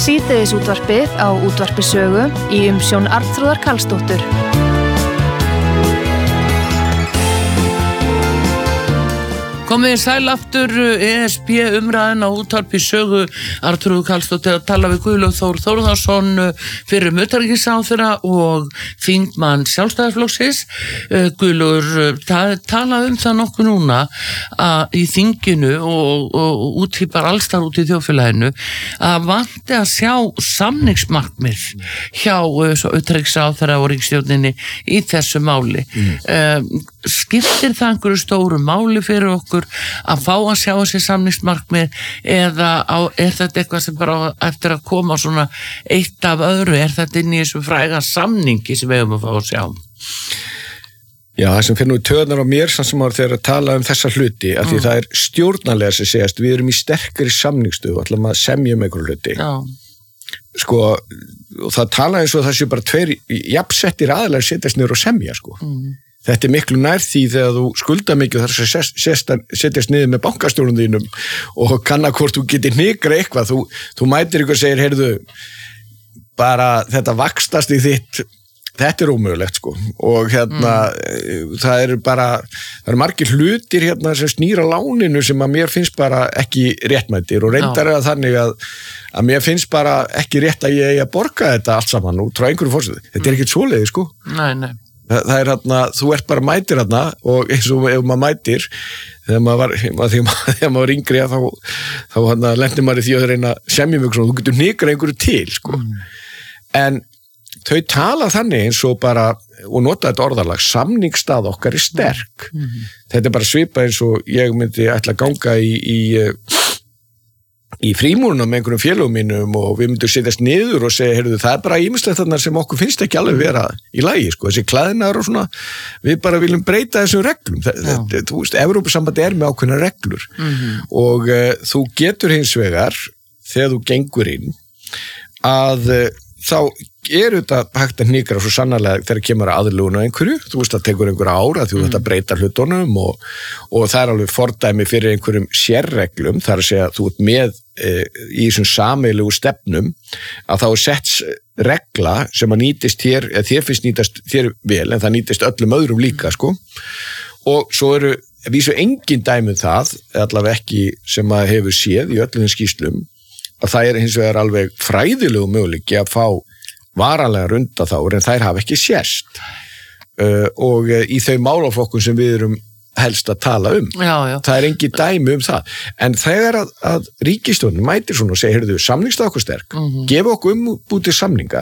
Síðdegisútvarpið á Útvarpi Sögu í umsjón Arnþrúðar Karlsdóttur. Komið sæl aftur ESB umræðin á Útvarpi Sögu. Arnþrúður Karlsdóttir að tala við Guðlaug Þór Þórðarson fyrir utanríkisráðherra og þingmann Sjálfstæðisflokksins. Guðlaugur, tala það nokkuð núna í þinginu og út í bara allstar út í þjóðfélaginu að vanti að sjá samningsmarkmið hjá utanríkisráðherra og ríkisstjórninni í þessu máli. Skiptir það einhverju stóru máli fyrir okkur að fá að sjá þessi samningsmarkmið eða er þetta eitthvað sem bara eftir að koma svona eitt af öðru, er þetta inn í þessu fræga samningi sem við höfum að fá að sjá? Já, það sem fyrir nú í töðunar á mér sem þegar að tala þessa hluti, af því það er stjórnarlega sem segast, við erum í sterkari samningsstöðu, ætlum að semja einhverju hluti. Já. Sko, og það tala eins og það séu bara tveir jafnsettir aðilar setjast niður og semja, sko. Þetta er miklu nær því þegar þú skulda mikið og þar setjast niður með bankastjórnum þínum og kanna hvort þú getur hnikra eitthvað. Þú mætir ykkur og segir, heyrðu, bara þetta vaxtast í þitt, þetta er ómögulegt, sko. Og það eru margir hlutir sem snýra láninu sem að mér finnst bara ekki réttmættir og reyndar er það þannig að mér finnst bara ekki rétt að ég eigi að borga þetta allt saman og trá einhverju fórseti. Þetta er ekkert svoleiði, sko. Nei. Það er þú ert bara mætir og eins og ef maður mætir þegar maður var yngri þá lendi maður í því að reyna semja mjög svona, þú getur hnikra einhverju til, sko. En þau tala þannig eins og bara, og nota þetta orðalag, samningsstað okkar er sterk. Þetta er bara svipað eins og ég myndi ætla að ganga í frímúrunum með einhverjum félögum mínum og við myndum setjast niður og segja, heyrðu, það er bara ýmislegt þarna sem okkur finnst ekki alveg vera í lagi, sko, þessi klæðnar og svona, við bara viljum breyta þessum reglum. Þú veist, Evrópusambandi er með ákveðnar reglur og þú getur hins vegar, þegar þú gengur inn, að þá er þetta hægt að hnikra svo sannarlega þegar kemur aðlögun á einhverju, þú veist, það tekur einhver ára því þetta breytar hlutunum og það er alveg fordæmi fyrir einhverjum sérreglum, þar að segja að þú ert með í þessum sameiginlegu stefnum að þá er sett regla sem að nýtist þér, eða þér finnst nýtast þér vel en það nýtist öllum öðrum líka, sko, og svo eru vísu engin dæmi það, allavega ekki sem að hefur séð í öllum skýrslum, að það er hins vegar alveg fræðilegu möguleiki að fá varanlega runda þá, en þær hafa ekki sérst og í þau málaflokkun sem við erum helst að tala Já. Það er engin dæmi það, en þegar að ríkisstjórnin mætir svona og segir, heyrðu, samningsstað okkur sterk, gefa okkur umbútið samninga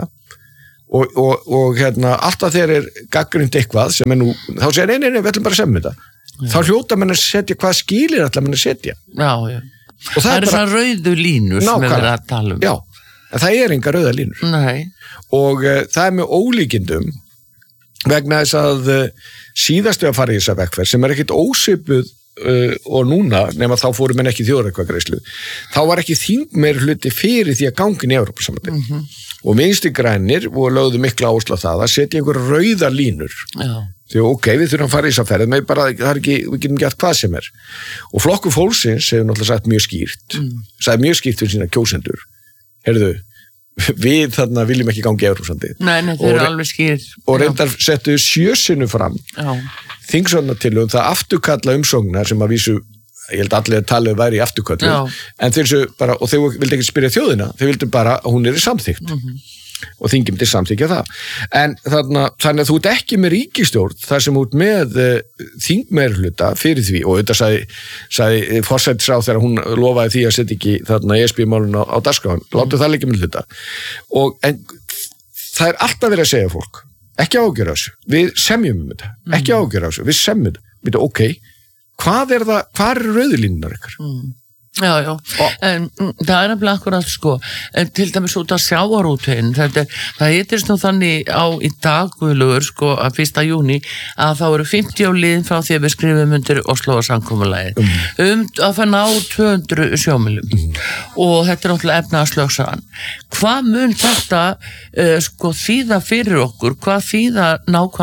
og alltaf þegar er gagnrýnt eitthvað sem er nú, þá segir, nei, við ætlum bara að semja þetta, þá hljóta menn að setja hvað skilir ætla menn að setja. Já. Og það er bara rauðu línur sem við erum að tala Já, en það er enga rauða línur. Nei. Og það er með ólíkindum vegna þess að síðastu að fara í þessa vegferð sem er ekkit ósvipuð og núna, nema þá fóru menn ekki þjóðaratkvæðagreiðslu, þá var ekki þingmeiri hluti fyrir því að gangin í Evrópusambandið. Og Vinstri grænir og lögðu mikla áherslu á það að setja einhver rauða línur. Já. Því ok, við þurfum að fara í þessa ferð, men bara, við getum gert hvað sem er. Og Flokkur fólksins hefur náttúrulega sagt mjög skýrt, sagði mjög skýrt fyrir sína kjósendur, heyrðu, við þarna viljum ekki gangi í Evrópusambandið. Nei, þau eru alveg skýrt. Og reyndar settu 7 sinnum fram þingsóknartillögum, það afturkalla umsóknar sem að vísu, ég held allir að tala væri í afturkallu, en þeir bara, og þau vildi ekki spyrja þjóðina, þau vildi bara að hún er samþykkt og þingið myndi samþykja það. En þannig að þú ert ekki með ríkisstjórn þar sem út með þingmeirhluta fyrir því, og þetta sagði forsætisráðherra, hún lofaði því að setja ekki þarna ESB-málun á dagskráin, láttu það líka með hluta. En það er alltaf verið að segja fólk, ekki ágjör á þessu, við semjum þetta, ekki ágjör á þessu, við semjum þetta, ok, hvað er rauðlínunar ykkar? Já, en það er nefnilega akkurat, sko, til dæmis út af sjávarútveginn, það hitist nú þannig í dag, Guðlaugur, sko, að 1. júní að þá eru 50 liðin frá því að við skrifum undir Óslóarsamkomulagið að það ná 200 sjómilum og þetta er náttúrulega efnahagslögsagan. Hvað mun þetta sko þýða fyrir okkur, hvað þýða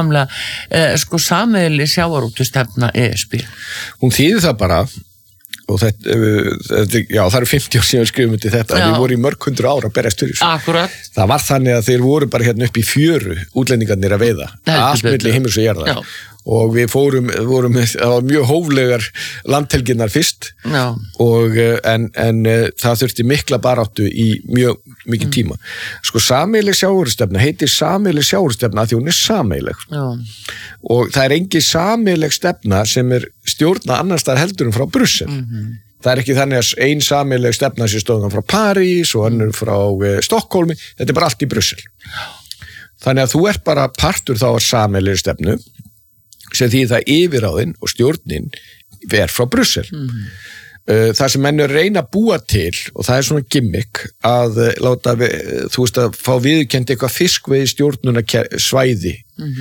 nákvæmlega sko sameiginleg sjávarútvegsstefna ESB? Hún þýðir það bara, og já, það eru 50 ár síðan skrifum til þetta, en við vorum í mörg 100 ára að berjast fyrir þessu. Akkurat. Það var þannig að þeir voru bara hérna upp í fjöru útlendingarnir að veiða, allt milli himins og jarðar. Já. Og við vorum það var mjög hóflegar landhelginnar fyrst og, en það þurfti mikla baráttu í mjög mikið tíma. Sko sameiginleg sjávarútvegsstefna heitir sameiginleg sjávarútvegsstefna því hún er sameiginleg. Og það er engin sameiginleg stefna sem er stjórna annars staðar heldur en frá Brussel. Það er ekki þannig að ein sameiginleg stefna sem stóðan frá París og önnur frá Stokkólmi, þetta er bara allt í Brussel. Þannig að þú ert bara partur þá að sameiginleg stefnu sem því það yfirráðin og stjórnin ver frá Brussel. Það sem menn er að reyna að búa til og það er svona gimmick að láta, þú veist að fá viðurkennt eitthvað fiskveiði stjórnunarsvæði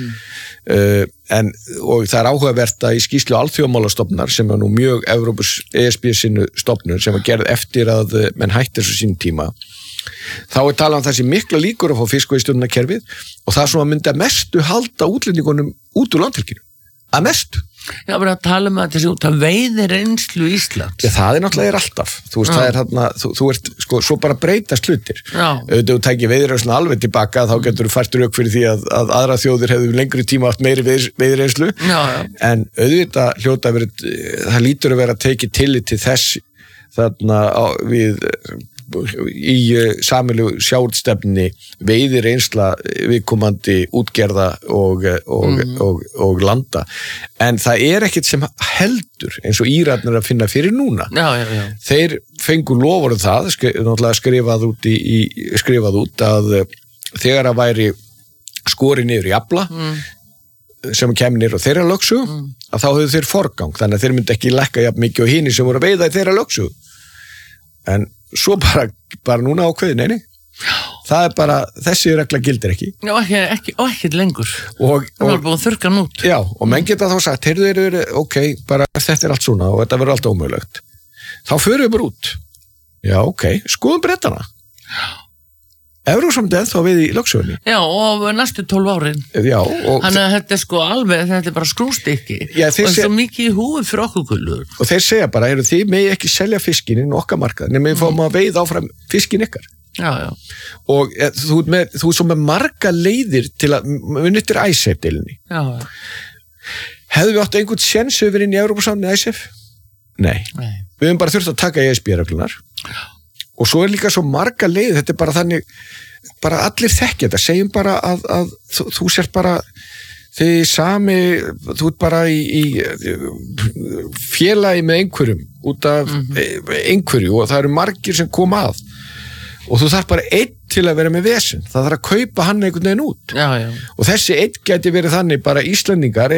og það er áhugavert að í skýrslu Alþjóðamálastofnunar sem er nú mjög ESB sinnu stofnun sem var gerð eftir að menn hætti þessu sínum tíma þá er talað um þessi mikla líkur að fá fiskveiðistjórnunarkerfið og það sem að myndi að mestu halda útlendingunum út úr landhelginu. Að mestu. Já, bara að tala um að þessi út að veiði reynslu Íslands. Já, það er náttúrulega alltaf. Þú veist, það er þarna, þú ert, sko, svo bara breytast hlutir. Auðvitað þú tækir veiðireynslu alveg tilbaka, þá getur þú fært rauk fyrir því að aðra þjóðir hefðu lengri tíma haft meiri veiðireynslu. En auðvitað hljóta verið, það lítur að vera að tekið tillit til þess þarna í sameiginlegu sjávarútvegsstefnunni veiðir reynsla viðkomandi útgerða og landa en það er ekkert sem heldur eins og Írarnir að finna fyrir núna þeir fengu loforð það náttúrulega skrifað út að þegar að væri skorið niður í afla sem kemur niður á þeirra lögsögu að þá höfðu þeir forgang þannig að þeir myndi ekki lækka jafn mikið og hinir sem voru að veiða í þeirra lögsögu en svo bara núna ákveðin, neini. Það er bara, þessi regla gildir ekki. Já, ekki lengur. Það var búin að þurrka hann út. Já, og menn geta þá sagt, heyrðu, ok, bara þetta er allt svona og þetta verður allt ómögulegt. Þá förum við bara út. Já, ok, skoðum Bretana. Evrópusambandið þá við í lögsögunni. Já, og næstu 12 árin. Já, og þannig að þetta er sko alveg, þetta er bara skrústykki. Já, og það er svo mikið í húfi fyrir okkur gullur. Og þeir segja bara, þið megi ekki selja fiskinn inn okkar markað, nema við fáum að veiða áfram fiskinn ykkar. Já. Og þú er svo með marga leiðir til að munittir ISEF-deilunni. Já. Hefðu við átt einhvern séns yfir inn í Evrópusambandið ISEF? Nei. Við höfum bara þurft að taka ESB-reglunar. Og svo er líka svo marga leið, þetta er bara þannig, bara allir þekkja þetta, segjum bara að þú sér bara, þið sami, þú ert bara í félagi með einhverjum, út af einhverju og það eru margir sem koma að og þú þarf bara einn til að vera með vesen, það þarf að kaupa hann einhvern veginn út. Já. Og þessi einn gæti verið þannig bara Íslendingar